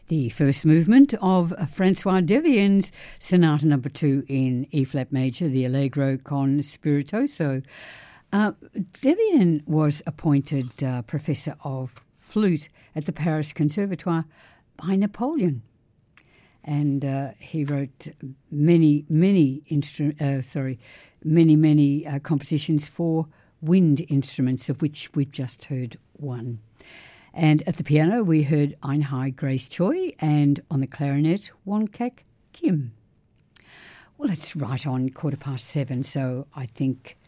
the first movement of Francois Devien's Sonata No. 2 in E-flat major, the Allegro con Spiritoso. Devien was appointed professor of flute at the Paris Conservatoire by Napoleon, and he wrote many compositions for wind instruments, of which we've just heard one. And at the piano, we heard Einhai Grace Choi, and on the clarinet, Won-Kak Kim. Well, it's right on 7:15, so I think